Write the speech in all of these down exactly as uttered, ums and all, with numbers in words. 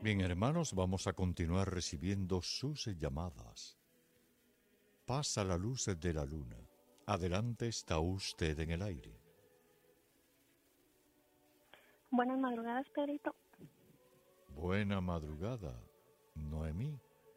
Bien, hermanos, vamos a continuar recibiendo sus llamadas. Pasa la luz de la luna. Adelante, está usted en el aire. Buenas madrugadas, Pedrito. Buena madrugada, Noemí.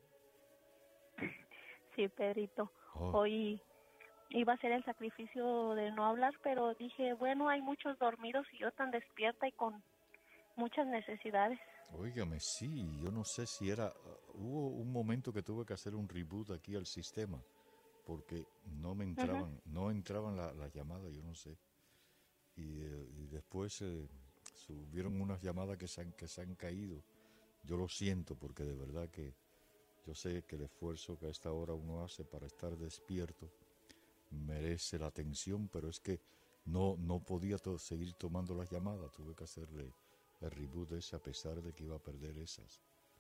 Sí, Pedrito. Oh. Hoy iba a hacer el sacrificio de no hablar, pero dije, bueno, hay muchos dormidos y yo tan despierta y con muchas necesidades. Óigame, sí, yo no sé si era... Uh, hubo un momento que tuve que hacer un reboot aquí al sistema, porque no me entraban, uh-huh. no entraban las la llamadas, yo no sé. Y, eh, y después eh, subieron unas llamadas que se, han, que se han caído. Yo lo siento, porque de verdad que yo sé que el esfuerzo que a esta hora uno hace para estar despierto merece la atención, pero es que no, no podía to- seguir tomando las llamadas, tuve que hacerle el reboot ese a pesar de que iba a perder esas.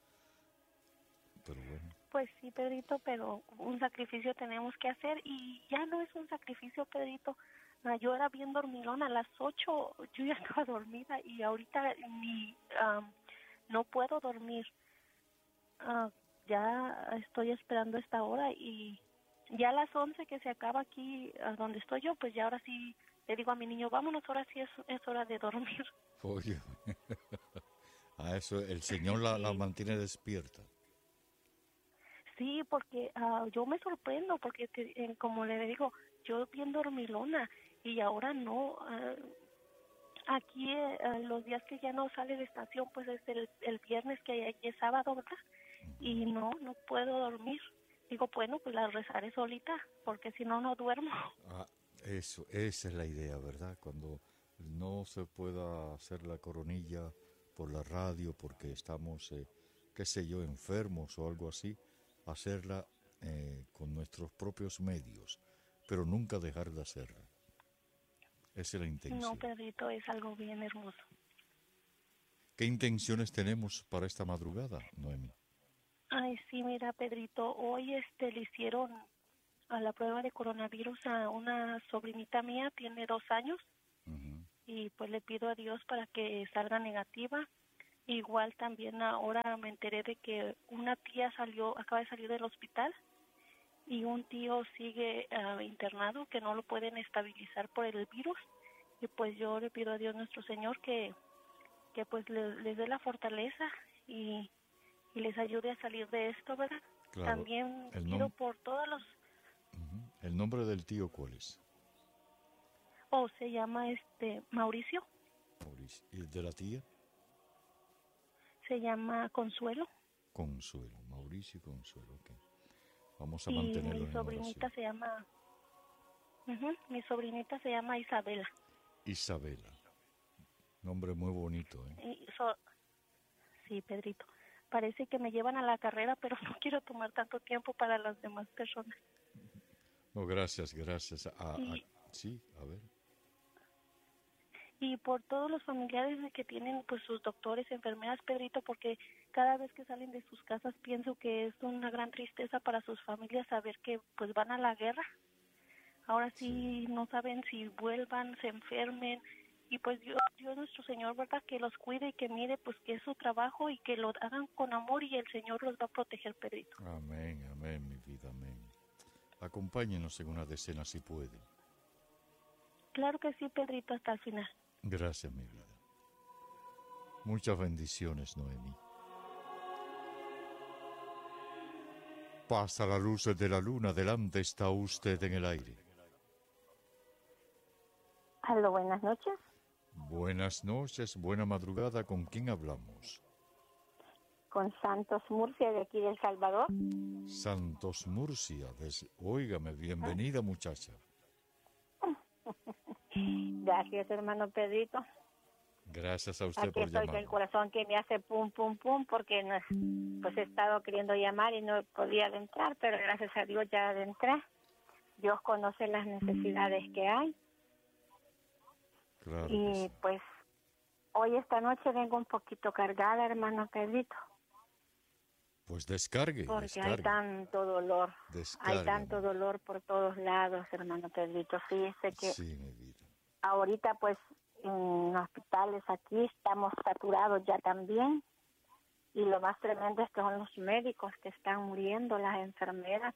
Pero bueno. Pues sí, Pedrito, pero un sacrificio tenemos que hacer y ya no es un sacrificio, Pedrito. Yo era bien dormilona, a las ocho yo ya estaba dormida y ahorita ni, um, no puedo dormir. Uh, ya estoy esperando esta hora y ya a las once que se acaba aquí uh, donde estoy yo, pues ya ahora sí le digo a mi niño, vámonos, ahora sí es, es hora de dormir. Oye, a eso el Señor la, sí. la mantiene despierta. Sí, porque uh, yo me sorprendo, porque te, eh, como le digo, yo bien dormilona y ahora no. Uh, aquí uh, los días que ya no sale de estación, pues es el, el viernes que ya es sábado, ¿verdad? Uh-huh. Y no, no puedo dormir. Digo, bueno, pues la rezaré solita, porque si no, no duermo. Ah, eso, esa es la idea, ¿verdad? Cuando no se pueda hacer la coronilla por la radio porque estamos, eh, qué sé yo, enfermos o algo así, hacerla eh, con nuestros propios medios, pero nunca dejar de hacerla. Esa es la intención. No, Pedrito, es algo bien hermoso. ¿Qué intenciones tenemos para esta madrugada, Noemi? Ay, sí, mira, Pedrito, hoy este le hicieron a la prueba de coronavirus a una sobrinita mía, tiene dos años, uh-huh. y pues le pido a Dios para que salga negativa. Igual también ahora me enteré de que una tía salió, acaba de salir del hospital y un tío sigue uh, internado, que no lo pueden estabilizar por el virus. Y pues yo le pido a Dios nuestro Señor que, que pues le, les dé la fortaleza y, y les ayude a salir de esto, ¿verdad? Claro. También el pido nom- por todos los... Uh-huh. ¿El nombre del tío cuál es? Oh, se llama este Mauricio. Mauricio. ¿Y el de la tía? Se llama Consuelo. Consuelo, Mauricio y Consuelo, ok. Vamos a y mantenerlo mi en sobrinita oración. se llama... Uh-huh, mi sobrinita se llama Isabela. Isabela. Nombre muy bonito, ¿eh? Y so... Sí, Pedrito. Parece que me llevan a la carrera, pero no quiero tomar tanto tiempo para las demás personas. No, gracias, gracias. A, y... a... Sí, a ver. Y por todos los familiares que tienen pues sus doctores, enfermeras, Pedrito, porque cada vez que salen de sus casas pienso que es una gran tristeza para sus familias saber que pues van a la guerra. Ahora sí, sí. no saben si vuelvan, se enfermen, y pues Dios, Dios nuestro Señor, ¿verdad? Que los cuide y que mire pues que es su trabajo y que lo hagan con amor y el Señor los va a proteger, Pedrito. Amén, amén, mi vida, amén. Acompáñenos en una decena si puede. Claro que sí, Pedrito, hasta el final. Gracias, mi vida. Muchas bendiciones, Noemí. Pasa la luz de la luna, delante está usted en el aire. Aló, buenas noches. Buenas noches, buena madrugada, ¿con quién hablamos? Con Santos Murcia, de aquí de El Salvador. Santos Murcia, des... óigame, bienvenida, muchacha. Gracias, hermano Pedrito. Gracias a usted Aquí por estoy llamar. Con el corazón que me hace pum, pum, pum, porque no, pues he estado queriendo llamar y no podía adentrar, pero gracias a Dios ya adentré. Dios conoce las necesidades que hay. Claro y sí. Pues hoy esta noche vengo un poquito cargada, hermano Pedrito. Pues descargue, Porque descargue. hay tanto dolor, Descargue, hay tanto ¿no? dolor por todos lados, hermano Pedrito. Fíjese que sí, mi vida. Ahorita pues en hospitales aquí estamos saturados ya también Y lo más tremendo es que son los médicos que están muriendo, las enfermeras.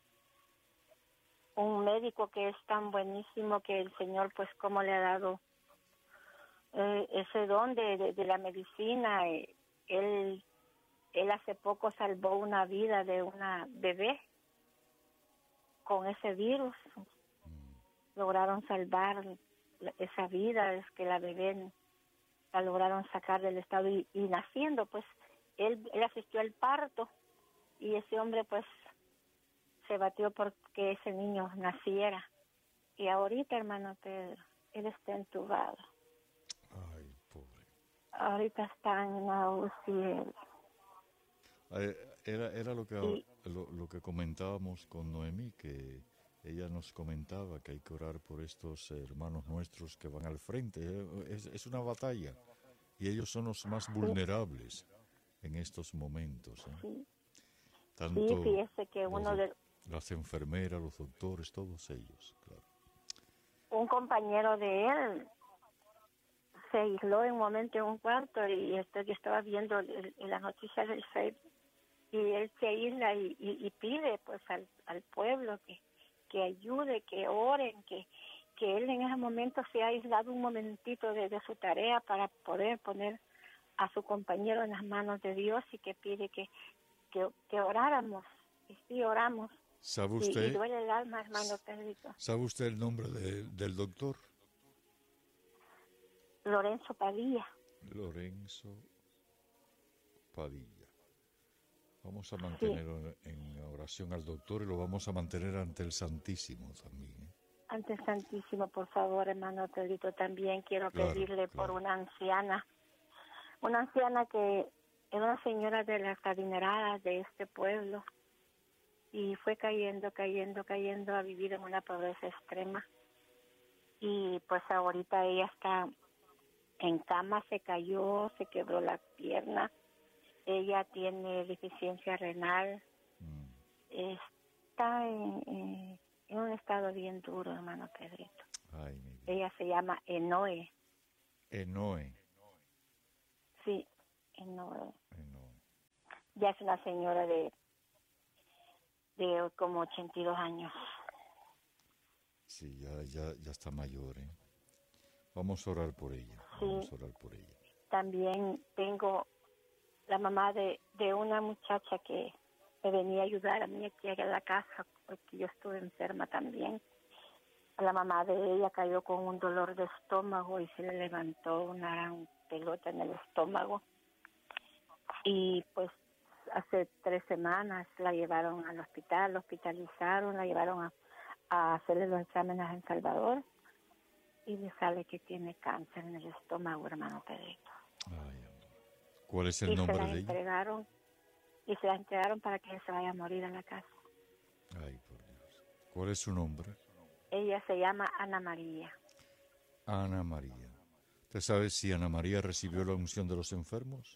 Un médico que es tan buenísimo que el Señor, pues, como le ha dado eh, ese don de, de, de la medicina. Eh, él, él hace poco salvó una vida de una bebé con ese virus. Lograron salvar esa vida, es que la bebé la lograron sacar del estado y, y naciendo, pues, él, él asistió al parto y ese hombre, pues, se batió porque ese niño naciera. Y ahorita, hermano Pedro, él está entubado. Ay, pobre. Ahorita está en la U C I. Eh, Era, era lo que Y, lo, lo que comentábamos con Noemí, que ella nos comentaba que hay que orar por estos hermanos nuestros que van al frente. Eh, Es, es una batalla y ellos son los más sí, vulnerables en estos momentos. ¿eh? sí, sí, Tanto fíjese que los uno doc- de, las enfermeras, los doctores, todos ellos, claro. un compañero de él se aisló en un momento en un cuarto y esto yo estaba viendo el- el- las noticias del Facebook y él se aísla y, y, y pide pues al, al pueblo que, que ayude, que oren, que, que él en ese momento se ha aislado un momentito de, de su tarea para poder poner a su compañero en las manos de Dios y que pide que, que, que oráramos. Y sí, oramos. ¿Sabe Y, y usted, duele el alma, hermano Pedrito. sabe usted el nombre de- del doctor? Lorenzo Padilla. Lorenzo Padilla. Vamos a Sí, mantenerlo en oración al doctor y lo vamos a mantener ante el Santísimo también. ¿eh? ante el Santísimo, por favor, hermano Pedrito, también quiero Claro, pedirle por claro. una anciana, una anciana que es una señora de las adineradas de este pueblo y fue cayendo, cayendo, cayendo a vivir en una pobreza extrema. Y pues ahorita ella está en cama, se cayó, se quebró la pierna, ella tiene deficiencia renal, Mm. está en, en- en un estado bien duro, hermano Pedrito. Ay, mi vida. Ella se llama Enoe, Enoe. sí, Enoe. Enoe. Ya es una señora de, de como ochenta y dos años. Sí, ya, ya, ya está mayor. ¿eh? Vamos a orar por ella. Sí, Vamos a orar por ella. también tengo la mamá de, de una muchacha que me venía a ayudar a mí aquí a la casa, porque yo estuve enferma también. La mamá de ella cayó con un dolor de estómago y se le levantó una gran pelota en el estómago. Y pues hace tres semanas la llevaron al hospital, la hospitalizaron, la llevaron a, a hacerle los exámenes a El Salvador y le sale que tiene cáncer en el estómago, hermano Pedrito. Ay, amor. ¿Cuál es el Y se nombre la de ella? entregaron, y se la entregaron para que ella se vaya a morir a la casa. Ay, por Dios. ¿Cuál es su nombre? Ella se llama Ana María. Ana María. ¿Usted sabe si Ana María recibió la unción de los enfermos?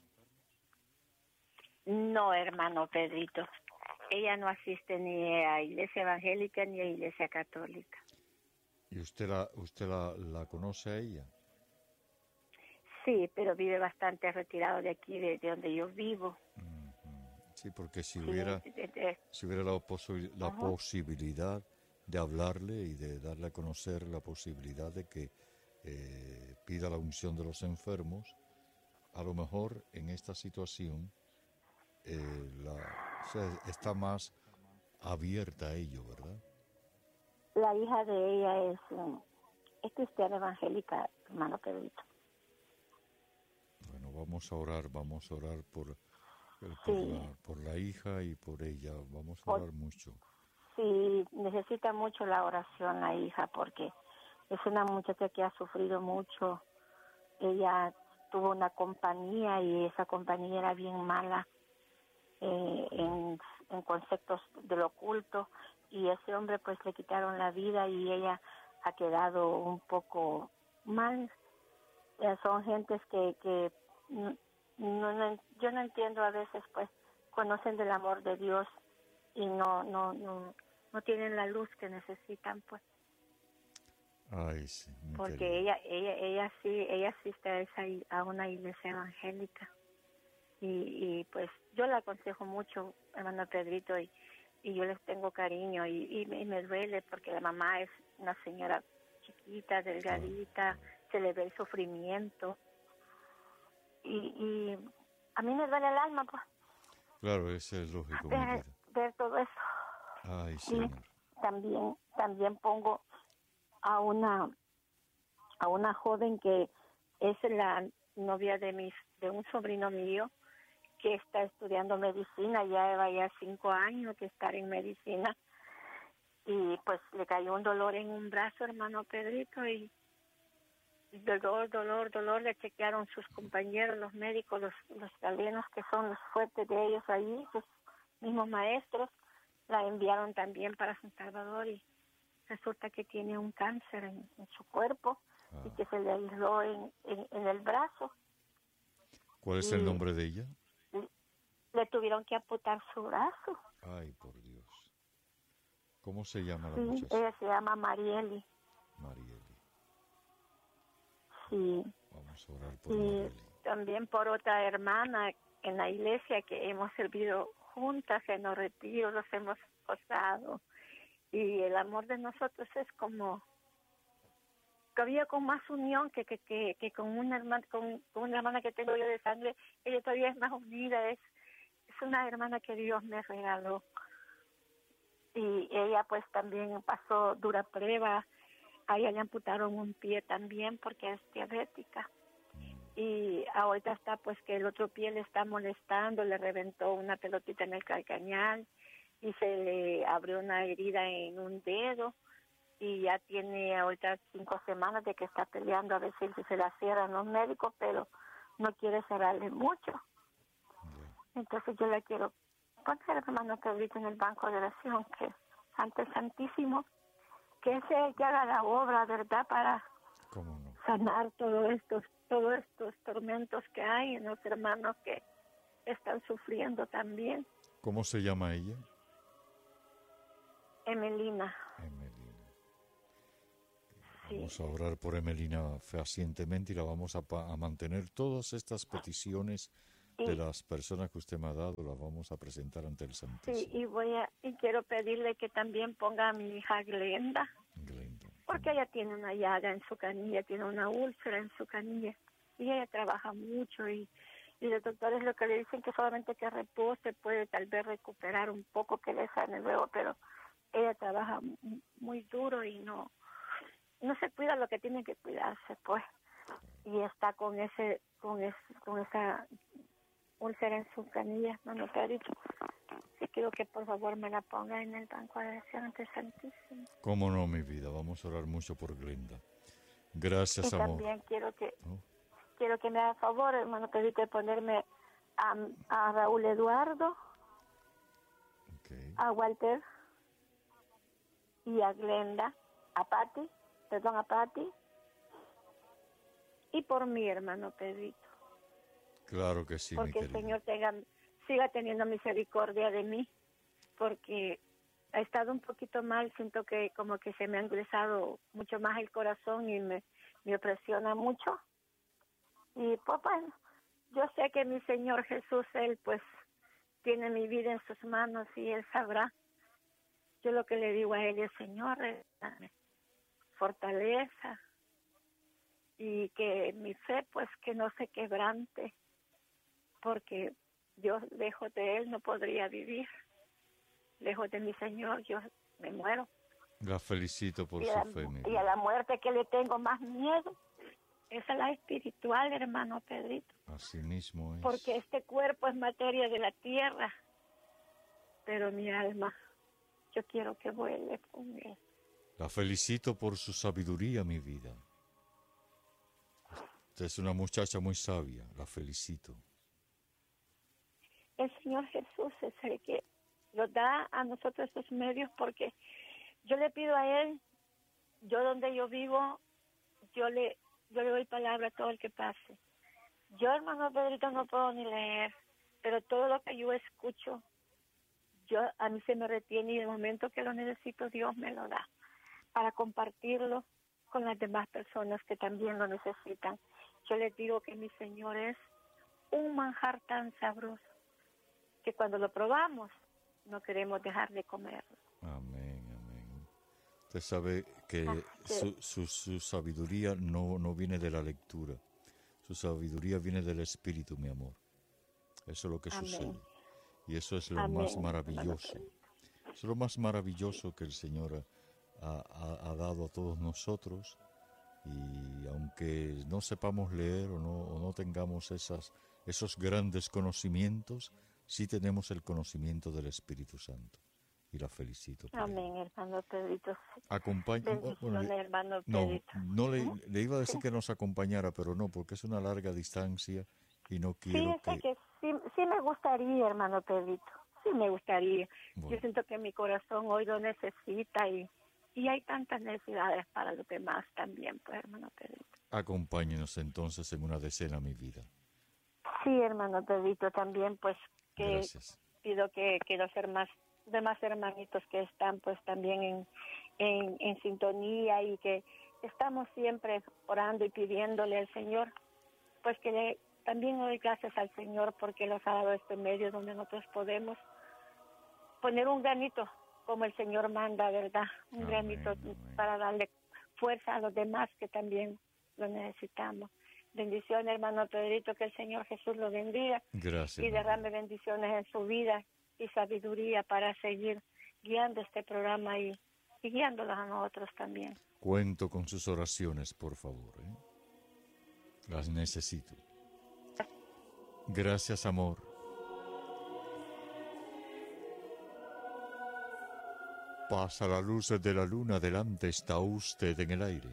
No, hermano Pedrito. Ella no asiste ni a iglesia evangélica ni a iglesia católica. ¿Y usted la, usted la, la conoce a ella? Sí, pero vive bastante retirado de aquí, de, de donde yo vivo. Ujú. Sí, porque si Sí, hubiera, de- de- de- si hubiera la, posi- la ajá. posibilidad de hablarle y de darle a conocer la posibilidad de que eh, pida la unción de los enfermos, a lo mejor en esta situación eh, la, o sea, está más abierta a ello, ¿verdad? La hija de ella es, um, es cristiana evangélica, hermano Pedrito. Bueno, vamos a orar, vamos a orar por, eh, por, Sí, la, por la hija y por ella, vamos a por- orar mucho. sí, necesita mucho la oración la hija porque es una muchacha que ha sufrido mucho. Ella tuvo una compañía y esa compañía era bien mala eh, en, en conceptos del oculto y ese hombre pues le quitaron la vida y ella ha quedado un poco mal. Eh, son gentes que, que mm, no, no- yo no entiendo a veces pues conocen del amor de Dios y no no no no tienen la luz que necesitan pues Ay, sí, mi porque querida. ella ella ella sí ella asiste a esa i- a una iglesia evangélica Y, y pues yo le aconsejo mucho, hermano Pedrito, y, y yo les tengo cariño y, y, me, y me duele porque la mamá es una señora chiquita, delgadita, se le ve el sufrimiento. Y, y a mí me duele el alma, pues. Claro, eso es lógico, mi Ver, vida. ver todo eso. Ay, Señor. Y también, también pongo a una a una joven que es la novia de mis de un sobrino mío que está estudiando medicina, ya lleva ya cinco años que está en medicina, y pues le cayó un dolor en un brazo, hermano Pedrito, y dolor, dolor, dolor, le chequearon sus compañeros, los médicos, los, los galenos que son los fuertes de ellos ahí, sus mismos maestros, la enviaron también para San Salvador y resulta que tiene un cáncer en, en su cuerpo ah. y que se le aisló en, en, en el brazo. ¿Cuál es y el nombre de ella? Le, le tuvieron que amputar su brazo. Ay, por Dios. ¿Cómo se llama la sí, muchacha? Ella se llama Marieli. Marieli. Sí. Vamos a orar por y Marieli. También por otra hermana en la iglesia que hemos servido juntas en los retiros, los hemos gozado. Y el amor de nosotros es como todavía con más unión que que, que, que con una hermana con, con una hermana que tengo yo de sangre. Ella todavía es más unida, es es una hermana que Dios me regaló. Y ella pues también pasó dura prueba. A ella le amputaron un pie también porque es diabética. Y ahorita está pues que el otro pie le está molestando, le reventó una pelotita en el calcañal y se le abrió una herida en un dedo y ya tiene ahorita cinco semanas de que está peleando a ver si se la cierran los médicos, pero no quiere cerrarle mucho. Entonces yo la quiero poner, hermano Pedrito, en el banco de oración, que ante el Santísimo, que ese el que haga la obra, ¿verdad?, para ¿Cómo no? sanar todos estos, todos estos tormentos que hay en los hermanos que están sufriendo también. ¿Cómo se llama ella? Emelina. Emelina. Sí. Vamos a orar por Emelina fehacientemente y la vamos a, pa- a mantener. Todas estas peticiones de y, las personas que usted me ha dado las vamos a presentar ante el Santísimo. Sí, y voy a y quiero pedirle que también ponga a mi hija Glenda, Glenda. porque ella tiene una llaga en su canilla, tiene una úlcera en su canilla y ella trabaja mucho y y los doctores lo que le dicen que solamente que repose puede tal vez recuperar un poco, que le sane luego, pero ella trabaja muy duro y no no se cuida lo que tiene que cuidarse, pues, y está con ese con ese, con esa úlcera en su canilla, hermano Pedrito. Sí, quiero que por favor me la ponga en el banco de oración ante el Santísimo. Cómo no, mi vida, vamos a orar mucho por Glenda. Gracias, y amor. También quiero que ¿No? quiero que me haga favor, hermano Pedrito, de ponerme a, a Raúl Eduardo, okay. a Walter y a Glenda, a Patti, perdón, a Patti, y por mi hermano Pedrito. Claro que sí, porque mi el Señor tenga, siga teniendo misericordia de mí, porque he estado un poquito mal, siento que como que se me ha engrosado mucho más el corazón y me, me opresiona mucho. Y pues bueno, yo sé que mi Señor Jesús, Él pues tiene mi vida en sus manos y Él sabrá. Yo lo que le digo a Él es, Señor, dame fortaleza y que mi fe pues que no se quebrante, porque yo lejos de Él no podría vivir. Lejos de mi Señor yo me muero. La felicito por y su a, fe, mi Y vida. a la muerte que le tengo más miedo, esa es la espiritual, hermano Pedrito. Así mismo es. Porque este cuerpo es materia de la tierra, pero mi alma, yo quiero que vuele con Él. La felicito por su sabiduría, mi vida. Usted es una muchacha muy sabia, la felicito. El Señor Jesús es el que nos da a nosotros estos medios, porque yo le pido a Él, yo donde yo vivo, yo le yo le doy palabra a todo el que pase. Yo, hermano Pedrito, no puedo ni leer, pero todo lo que yo escucho, yo a mí se me retiene y en el momento que lo necesito, Dios me lo da para compartirlo con las demás personas que también lo necesitan. Yo les digo que mi Señor es un manjar tan sabroso que cuando lo probamos no queremos dejar de comerlo. Amén, amén. Usted sabe que Así su, es. su, su sabiduría no, no viene de la lectura. Su sabiduría viene del Espíritu, mi amor. Eso es lo que Amén. sucede. Y eso es lo Amén, más hermano maravilloso. Pedrito. Eso es lo más maravilloso que el Señor ha, ha- ha dado a todos nosotros. Y aunque no sepamos leer o no, o no tengamos esas, esos grandes conocimientos, sí tenemos el conocimiento del Espíritu Santo. Y la felicito por ello. Amén, hermano Pedrito. Acompaña, bueno, Bendiciones, hermano no, Pedrito. no le, ¿Mm? le iba a decir Sí, que nos acompañara, pero no, porque es una larga distancia y no quiero fíjese que, que sí, sí me gustaría, hermano Pedrito. Sí me gustaría. Yo bueno, siento que mi corazón hoy lo necesita y, y hay tantas necesidades para los demás también, pues, hermano Pedrito. acompáñenos entonces en una decena, mi vida. Sí, hermano Pedrito, también, pues, que Gracias. pido que, que los hermanos, demás hermanitos que están, pues, también en, en, en sintonía y que estamos siempre orando y pidiéndole al Señor, pues que le, también doy gracias al Señor porque nos ha dado este medio donde nosotros podemos poner un granito como el Señor manda, ¿verdad? Un Amén, granito amén. para darle fuerza a los demás que también lo necesitamos. Bendiciones, hermano Pedrito, que el Señor Jesús lo bendiga Gracias, y mi vida. derrame bendiciones en su vida y sabiduría para seguir guiando este programa y, y guiándolos a nosotros también. Cuento con sus oraciones, por favor. ¿eh? Las necesito. Gracias, amor. Pasa la luz de la luna, delante está usted en el aire.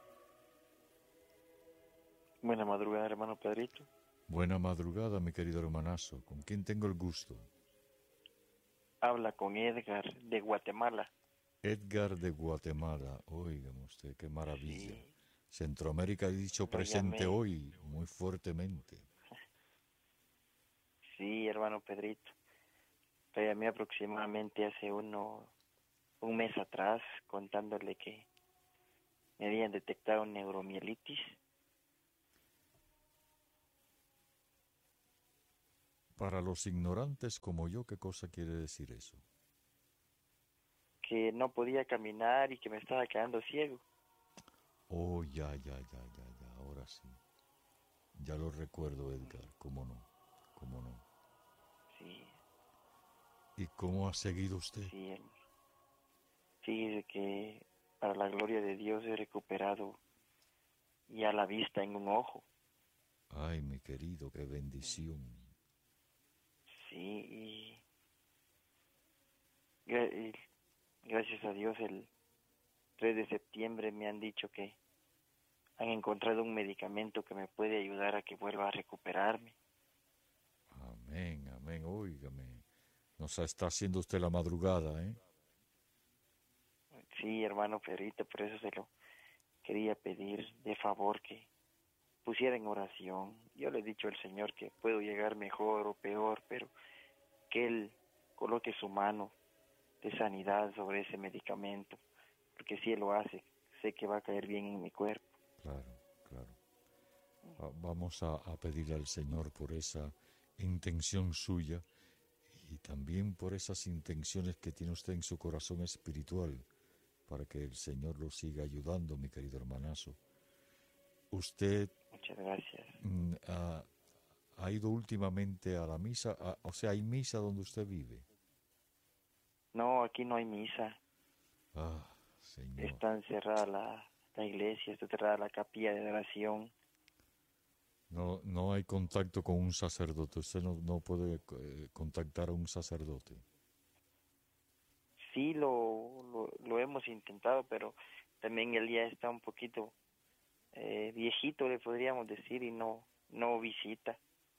Buena madrugada, hermano Pedrito. Buena madrugada, mi querido hermanazo. ¿Con quién tengo el gusto? Habla con Edgar de Guatemala. Edgar de Guatemala. Óigame usted, qué maravilla. Sí, Centroamérica ha dicho lo presente llamé. hoy muy fuertemente. Sí, hermano Pedrito. Lo llamé aproximadamente hace uno, un mes atrás contándole que me habían detectado neuromielitis. Para los ignorantes como yo, ¿qué cosa quiere decir eso? Que no podía caminar y que me estaba quedando ciego. Oh, ya, ya, ya, ya, ya, ahora sí. Ya lo recuerdo, Edgar, cómo no, cómo no. Sí, ¿Y cómo ha seguido usted? sí, hermano. Fíjese que para la gloria de Dios he recuperado ya la vista en un ojo. Ay, mi querido, qué bendición. Sí, y, gra- y gracias a Dios el tres de septiembre me han dicho que han encontrado un medicamento que me puede ayudar a que vuelva a recuperarme. Amén, amén, óigame. Nos está haciendo usted la madrugada, ¿eh? Sí, hermano Pedrito, por eso se lo quería pedir de favor que pusiera en oración. Yo le he dicho al Señor que puedo llegar mejor o peor, pero que Él coloque su mano de sanidad sobre ese medicamento, porque si Él lo hace, sé que va a caer bien en mi cuerpo. Claro, claro. Va- Vamos a, a pedirle al Señor por esa intención suya y también por esas intenciones que tiene usted en su corazón espiritual, para que el Señor lo siga ayudando, mi querido hermanazo. Usted Muchas gracias. mm, ha, ha ido últimamente a la misa, a- o sea, ¿hay misa donde usted vive? No, aquí no hay misa. Ah, Señor. Está encerrada la, la iglesia, está cerrada la capilla de oración. No, no hay contacto con un sacerdote. Usted no, no puede eh, contactar a un sacerdote. Sí, lo, lo, lo hemos intentado, pero también el día está un poquito eh, viejito, le podríamos decir, y no, no visita.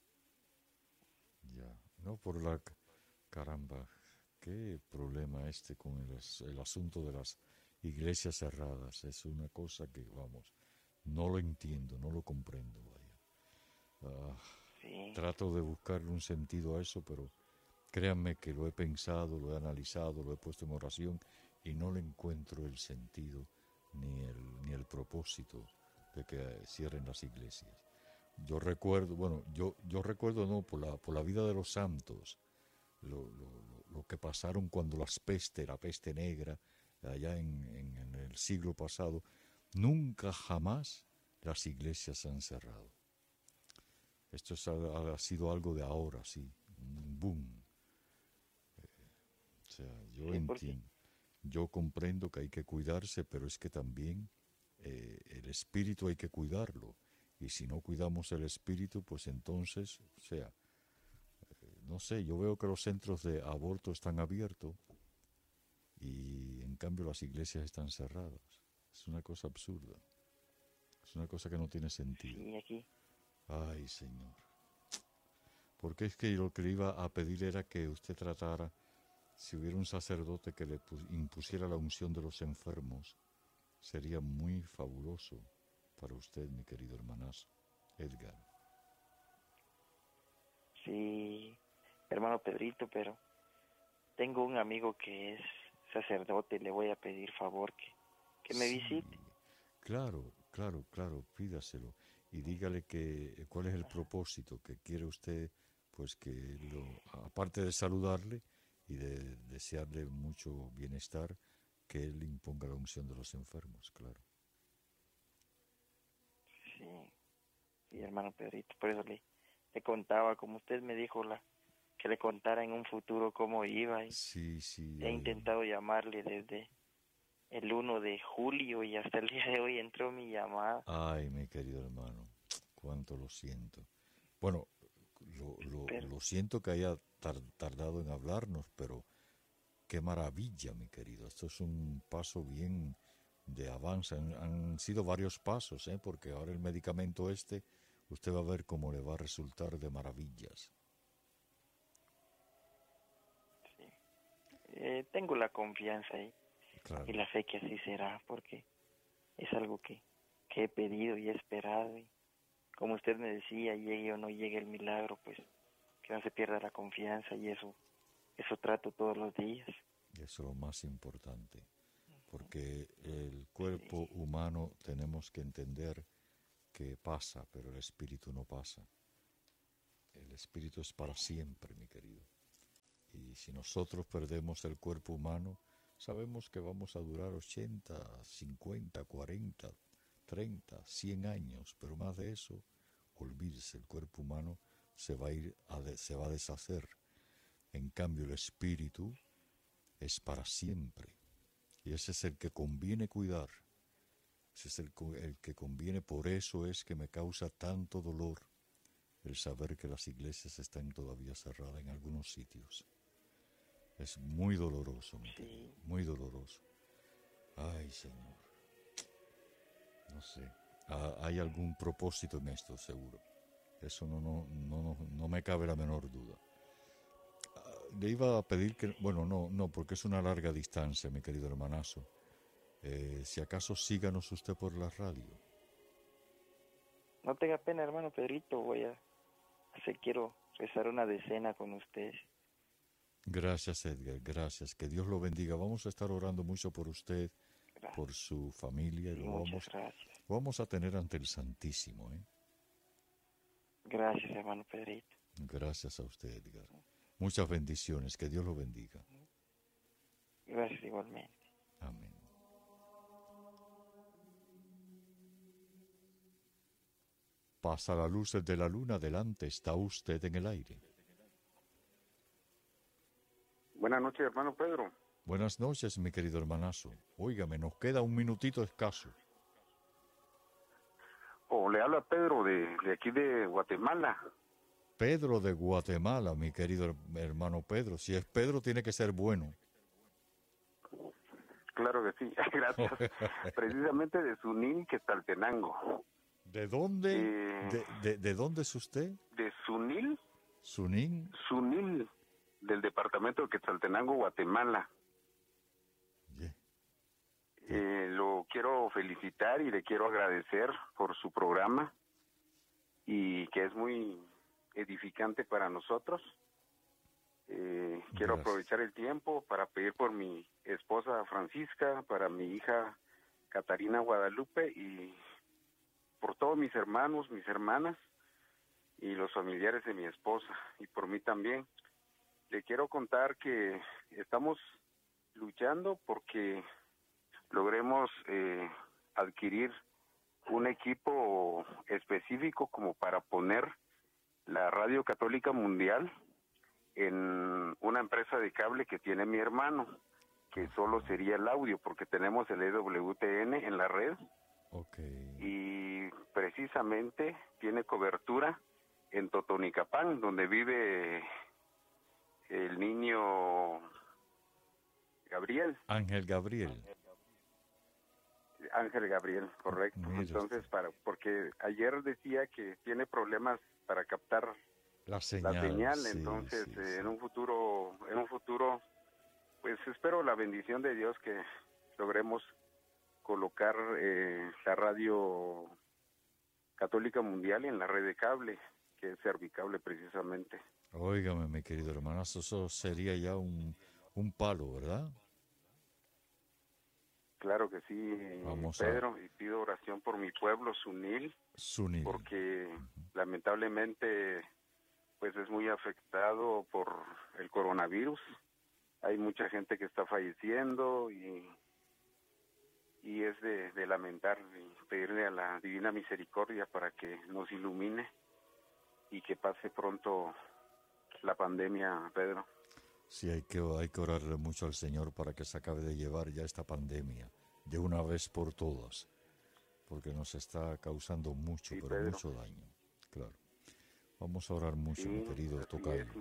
Ya, no por la... c- Caramba, qué problema este con el, as- el asunto de las iglesias cerradas. Es una cosa que, vamos, no lo entiendo, no lo comprendo, vaya. Ah, Sí, trato de buscarle un sentido a eso, pero créanme que lo he pensado, lo he analizado, lo he puesto en oración y no le encuentro el sentido ni el, ni el propósito de que cierren las iglesias. Yo recuerdo, bueno, yo, yo recuerdo, no, por la, por la vida de los santos, lo, lo, lo, lo que pasaron cuando las pestes, la peste negra, allá en, en, en el siglo pasado, nunca jamás las iglesias se han cerrado. Esto es, ha, ha sido algo de ahora, sí, un boom. Eh, o sea, yo Sí, porque entiendo, yo comprendo que hay que cuidarse, pero es que también eh, el espíritu hay que cuidarlo. Y si no cuidamos el espíritu, pues entonces, o sea, eh, no sé, yo veo que los centros de aborto están abiertos y en cambio las iglesias están cerradas. Es una cosa absurda. Es una cosa que no tiene sentido. sí, aquí, Ay, Señor. Porque es que lo que le iba a pedir era que usted tratara, si hubiera un sacerdote que le impusiera la unción de los enfermos, sería muy fabuloso para usted, mi querido hermanazo, Edgar. sí, hermano Pedrito, pero tengo un amigo que es sacerdote, le voy a pedir favor que, que me Sí, visite. claro, claro, claro, pídaselo y dígale que cuál es el propósito que quiere usted, pues que lo, aparte de saludarle y de desearle mucho bienestar, que él imponga la unción de los enfermos, claro. Sí, sí, hermano Pedrito, por eso le, le contaba, como usted me dijo, la que le contara en un futuro cómo iba y Sí, sí, he ay, intentado llamarle desde el uno de julio y hasta el día de hoy entró mi llamada. ay, mi querido hermano, cuánto lo siento. Bueno, lo, lo, Pero lo siento que haya tar, tardado en hablarnos, pero qué maravilla, mi querido. Esto es un paso bien de avance. Han, han sido varios pasos, ¿eh? Porque ahora el medicamento este, usted va a ver cómo le va a resultar de maravillas. sí, eh, tengo la confianza y, Claro, y la fe que así será, porque es algo que, que he pedido y he esperado. Y como usted me decía, llegue o no llegue el milagro, pues que no se pierda la confianza y eso, eso trato todos los días. eso es lo más importante. Porque el Sí, cuerpo humano tenemos que entender que pasa, pero el espíritu no pasa. El espíritu es para siempre, mi querido. Y si nosotros perdemos el cuerpo humano, sabemos que vamos a durar ochenta, cincuenta, cuarenta, treinta, cien años, pero más de eso, olvídese, el cuerpo humano se va a ir a de, se va a deshacer. En cambio, el espíritu es para siempre. Y ese es el que conviene cuidar. Ese es el, el que conviene, por eso es que me causa tanto dolor el saber que las iglesias están todavía cerradas en algunos sitios. Es muy doloroso, mi querido, sí, muy doloroso. Ay, Señor, no sé. Ah, hay algún propósito en esto, seguro. Eso no, no, no, no, no me cabe la menor duda. Ah, le iba a pedir que, bueno, no, no, porque es una larga distancia, mi querido hermanazo. Eh, si acaso síganos usted por la radio. no tenga pena, hermano Pedrito, voy a hacer, quiero rezar una decena con ustedes. Gracias, Edgar, gracias. Que Dios lo bendiga. Vamos a estar orando mucho por usted, Gracias, por su familia, y sí, lo muchas vamos, gracias. vamos a tener ante el Santísimo, ¿eh? Gracias, hermano Pedrito. Gracias a usted, Edgar. Muchas bendiciones. Que Dios lo bendiga. Gracias igualmente. Amén. Pasa la luz de la luna, adelante, está usted en el aire. Buenas noches, hermano Pedro. Buenas noches, mi querido hermanazo. Óigame, nos queda un minutito escaso. Oh, le habla Pedro de, de aquí de Guatemala. Pedro de Guatemala, mi querido hermano Pedro. Si es Pedro, tiene que ser bueno. Claro que sí, gracias. Precisamente de Sunil, Quetzaltenango. ¿De dónde? Eh, ¿De, de, de dónde es usted? de Sunil, Sunín. Sunil, del departamento de Quetzaltenango, Guatemala. Yeah. Eh, lo quiero felicitar y le quiero agradecer por su programa y que es muy edificante para nosotros. Eh, quiero Gracias. aprovechar el tiempo para pedir por mi esposa Francisca, para mi hija Catarina Guadalupe y por todos mis hermanos, mis hermanas y los familiares de mi esposa, y por mí también. Le quiero contar que estamos luchando porque logremos eh, adquirir un equipo específico como para poner la Radio Católica Mundial en una empresa de cable que tiene mi hermano, que solo sería el audio, porque tenemos el E W T N en la red. Okay. Y precisamente tiene cobertura en Totonicapán, donde vive el niño Gabriel. Ángel Gabriel. Ángel Gabriel, correcto. Mira Entonces, usted. para porque ayer decía que tiene problemas para captar La señal. la señal, sí, entonces sí, eh, sí. en un futuro, en un futuro, pues espero la bendición de Dios que logremos colocar eh, la Radio Católica Mundial en la red de cable, que es Servicable precisamente. Óigame, mi querido hermano, eso sería ya un, un palo, ¿verdad? Claro que sí, Vamos Pedro, y pido oración por mi pueblo, Sunil, Sunil. porque uh-huh. lamentablemente pues es muy afectado por el coronavirus. Hay mucha gente que está falleciendo y, y es de, de lamentar y pedirle a la Divina Misericordia para que nos ilumine y que pase pronto la pandemia, Pedro. Sí, hay que, hay que orarle mucho al Señor para que se acabe de llevar ya esta pandemia de una vez por todas, porque nos está causando mucho, Sí, pero Pedro. mucho daño, claro. Vamos a orar mucho, Sí, mi querido así tocayo. es.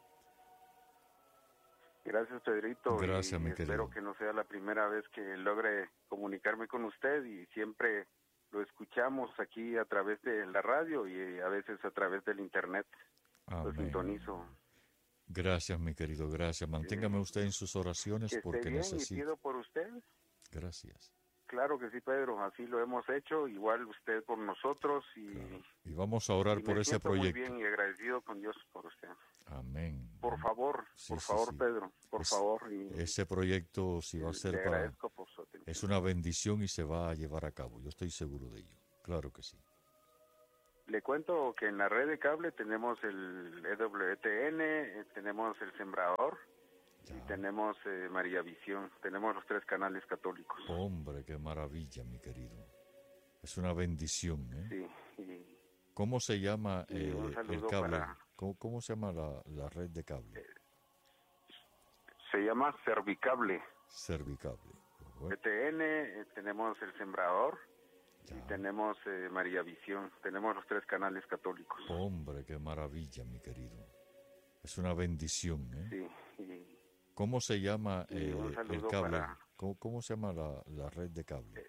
Gracias, Pedrito. Gracias, y mi espero querido. que no sea la primera vez que logre comunicarme con usted, y siempre lo escuchamos aquí a través de la radio y a veces a través del internet. Amén. Lo sintonizo. Gracias, mi querido, gracias. Manténgame Eh, usted en sus oraciones Que esté porque bien necesito. y pido por usted. Gracias. Claro que sí, Pedro, así lo hemos hecho, igual usted por nosotros, y, Claro. Y vamos a orar y por me ese siento proyecto. muy bien y agradecido con Dios por usted. Amén. Por favor, Sí, por sí, favor, sí. Pedro, por Es- favor. Y, Ese proyecto, si va a le ser para... agradezco por su atención. Es una bendición y se va a llevar a cabo. Yo estoy seguro de ello. Claro que sí. Le cuento que en la red de cable tenemos el E W T N, eh, tenemos el Sembrador Ya. y tenemos eh, María Visión. Tenemos los tres canales católicos. Hombre, qué maravilla, mi querido. Es una bendición, ¿eh? Sí, y ¿Cómo se llama Y eh, un el saludo cable? para- ¿Cómo, cómo se llama la, la red de cable? se llama Servicable. Servicable. Bueno, E T N, eh, tenemos el Sembrador ya. y tenemos eh, María Visión. Tenemos los tres canales católicos. Hombre, qué maravilla, mi querido. Es una bendición, ¿eh? Sí, y ¿Cómo se llama Y eh, un el saludo cable? para- ¿Cómo, cómo se llama la, la red de cable?